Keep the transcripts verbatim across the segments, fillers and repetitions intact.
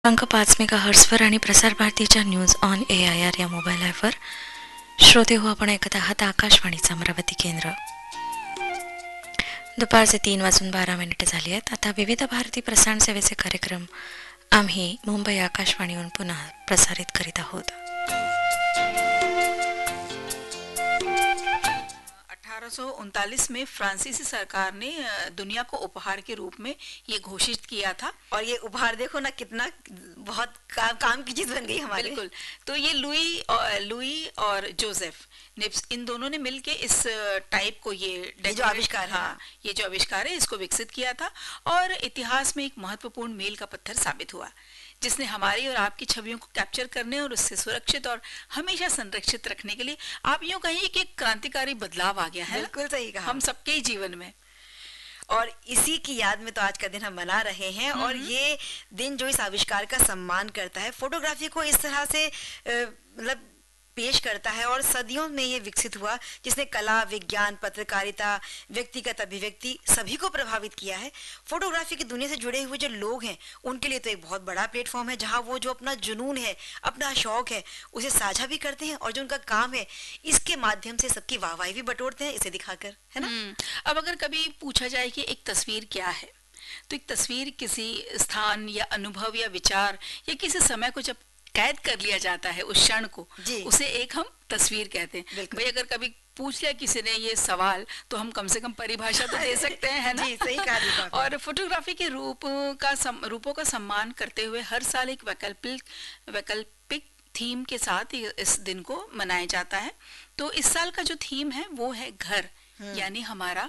अंक पाच मेगा हर्ट्सवर आणि प्रसार भारतीच्या news on A I R या मोबाईल ॲपवर श्रोते हो आपण ऐकत आहात आकाशवाणीचं अमरावती केंद्र. दुपारचे तीन वाजून बारा मिनिटे झाली आहेत. आता विविध भारती प्रसारण सेवेचे कार्यक्रम आम्ही मुंबई आकाशवाणीहून पुन्हा प्रसारित करीत आहोत. अठारह सौ उनतालीस में फ्रांसीसी सरकार ने दुनिया को उपहार के रूप में ये घोषित किया था. और ये उपहार देखो ना कितना बहुत का, काम की चीज बन गई हमारे. बिल्कुल. तो ये लुई और लुई और जोसेफ निप्स इन दोनों ने मिलके इस टाइप को ये, ये जो आविष्कार है हाँ, ये जो आविष्कार है इसको विकसित किया था और इतिहास में एक महत्वपूर्ण मील का पत्थर साबित हुआ, जिसने हमारी और आपकी छवियों को कैप्चर करने और उससे सुरक्षित और हमेशा संरक्षित रखने के लिए आप यूं कहिए कि एक क्रांतिकारी बदलाव आ गया है. बिल्कुल सही कहा. हम सबके ही जीवन में, और इसी की याद में तो आज का दिन हम मना रहे हैं. और ये दिन जो इस आविष्कार का सम्मान करता है, फोटोग्राफी को इस तरह से मतलब पेश करता है और सदियों में ये विकसित हुआ, जिसने कला, विज्ञान, पत्रकारिता, व्यक्तिगत अभिव्यक्ति सभी को प्रभावित किया है. फोटोग्राफी की दुनिया से जुड़े हुए जो लोग हैं उनके लिए तो एक बहुत बड़ा प्लेटफॉर्म है, जहां वो जो अपना जुनून है, अपना शौक है, उसे साझा भी करते हैं और जो उनका काम है इसके माध्यम से सबकी वाहवाही भी बटोरते हैं, इसे दिखाकर, है ना. अब अगर कभी पूछा जाए कि एक तस्वीर क्या है, तो एक तस्वीर किसी स्थान या अनुभव या विचार या किसी समय को जब कैद कर लिया जाता है, उस क्षण को, उसे एक हम तस्वीर कहते हैं. भाई अगर कभी पूछ लिया किसी ने ये सवाल तो हम कम से कम परिभाषा तो दे सकते हैं, है ना. जी, सही कहा. और फोटोग्राफी के रूप का सम, रूपों का सम्मान करते हुए हर साल एक वैकल्पिक वैकल्पिक थीम के साथ इस दिन को मनाया जाता है. तो इस साल का जो थीम है वो है घर, यानी हमारा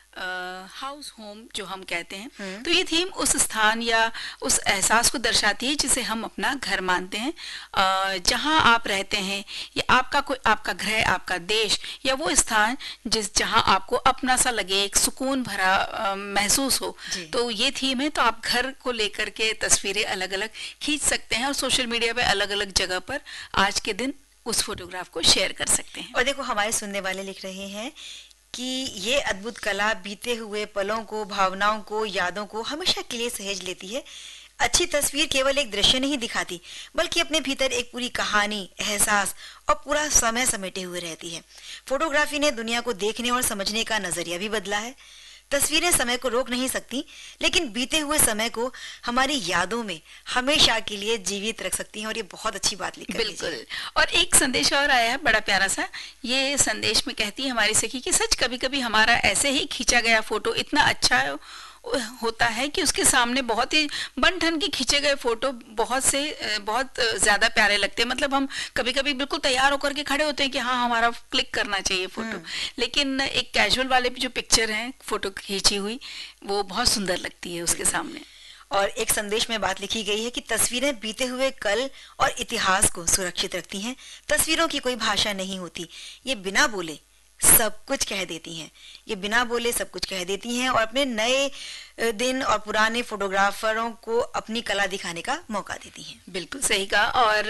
हाउस uh, होम जो हम कहते हैं. तो ये थीम उस स्थान या उस एहसास को दर्शाती है जिसे हम अपना घर मानते हैं, uh, जहां आप रहते हैं, या आपका कोई आपका घर, आपका देश, या वो स्थान जिस जहां आपको अपना सा लगे, एक सुकून भरा uh, महसूस हो. तो ये थीम है. तो आप घर को लेकर के तस्वीरें अलग अलग खींच सकते हैं और सोशल मीडिया पे अलग अलग जगह पर आज के दिन उस फोटोग्राफ को शेयर कर सकते हैं. और देखो हमारे सुनने वाले लिख रहे हैं कि ये अद्भुत कला बीते हुए पलों को, भावनाओं को, यादों को हमेशा के लिए सहेज लेती है. अच्छी तस्वीर केवल एक दृश्य नहीं दिखाती, बल्कि अपने भीतर एक पूरी कहानी, एहसास और पूरा समय समेटे हुए रहती है. फोटोग्राफी ने दुनिया को देखने और समझने का नजरिया भी बदला है. तस्वीरें समय को रोक नहीं सकती, लेकिन बीते हुए समय को हमारी यादों में हमेशा के लिए जीवित रख सकती हैं. और ये बहुत अच्छी बात लिखी. बिल्कुल. और एक संदेश और आया है बड़ा प्यारा सा. ये संदेश में कहती है हमारी सखी कि सच कभी कभी हमारा ऐसे ही खींचा गया फोटो इतना अच्छा है, होता है कि उसके सामने बहुत ही बन ठन के खींचे गए फोटो बहुत से बहुत ज्यादा प्यारे लगते हैं. मतलब हम कभी कभी बिल्कुल तैयार होकर के खड़े होते हैं कि हाँ हमारा क्लिक करना चाहिए फोटो, लेकिन एक कैजुअल वाले भी जो पिक्चर है फोटो खींची हुई, वो बहुत सुंदर लगती है उसके सामने. और एक संदेश में बात लिखी गई है कि तस्वीरें बीते हुए कल और इतिहास को सुरक्षित रखती हैं. तस्वीरों की कोई भाषा नहीं होती, ये बिना बोले सब कुछ कह देती हैं. ये बिना बोले सब कुछ कह देती हैं और अपने नए दिन और पुराने फोटोग्राफरों को अपनी कला दिखाने का मौका देती हैं. बिल्कुल सही कहा.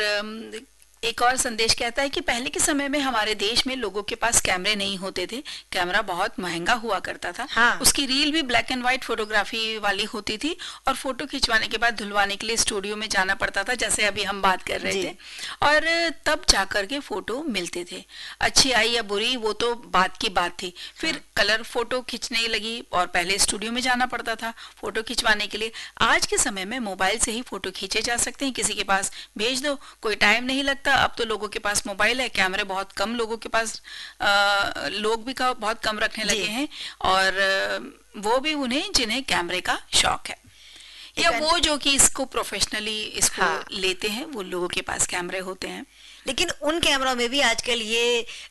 और एक और संदेश कहता है कि पहले के समय में हमारे देश में लोगों के पास कैमरे नहीं होते थे. कैमरा बहुत महंगा हुआ करता था. हाँ. उसकी रील भी ब्लैक एंड व्हाइट फोटोग्राफी वाली होती थी और फोटो खिंचवाने के बाद धुलवाने के लिए स्टूडियो में जाना पड़ता था, जैसे अभी हम बात कर रहे थे. और तब जाकर के फोटो मिलते थे. अच्छी आई या बुरी वो तो बात की बात थी. फिर हाँ. कलर फोटो खींचने लगी और पहले स्टूडियो में जाना पड़ता था फोटो खिंचवाने के लिए. आज के समय में मोबाइल से ही फोटो खींचे जा सकते हैं. किसी के पास भेज दो, कोई टाइम नहीं लगता. अब तो लोगों के पास मोबाइल है, कैमरे बहुत कम लोगों के पास, आ, लोग भी का बहुत कम रखने लगे हैं, और वो भी उन्हें जिन्हें कैमरे का शौक है, या वो जो कि इसको प्रोफेशनली इसको हाँ. लेते हैं, वो लोगों के पास कैमरे होते हैं. लेकिन उन कैमरों में भी आजकल ये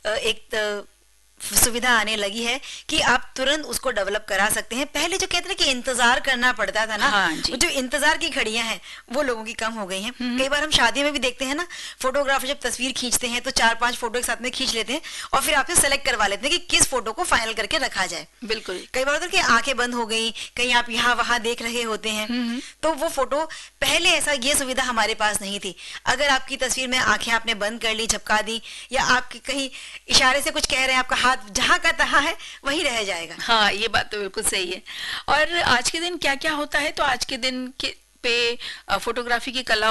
एक सुविधा आने लगी है कि आप तुरंत उसको डेवलप करा सकते हैं. पहले जो कहते हैं कि इंतजार करना पड़ता था ना, हाँ जो इंतजार की घड़ियां हैं वो लोगों की कम हो गई हैं. कई बार हम शादियों में भी देखते हैं ना, फोटोग्राफर जब तस्वीर खींचते हैं तो चार पांच फोटो एक साथ में खींच लेते हैं और फिर आपसे सेलेक्ट करवा लेते हैं कि किस फोटो को फाइनल करके रखा जाए. बिल्कुल. कई बार होता है कि आंखें बंद हो गई, कहीं आप यहाँ वहां देख रहे होते हैं, तो वो फोटो, पहले ऐसा ये सुविधा हमारे पास नहीं थी. अगर आपकी तस्वीर में आंखें आपने बंद कर ली, झपका दी, या आपके कहीं इशारे से कुछ कह रहे हैं, आपका हाथ जहां का तहां है वही रह जाएगा. हाँ, ये बात तो बिल्कुल सही है. और आज के दिन क्या क्या होता है, तो आज के दिन के पे फोटोग्राफी की कला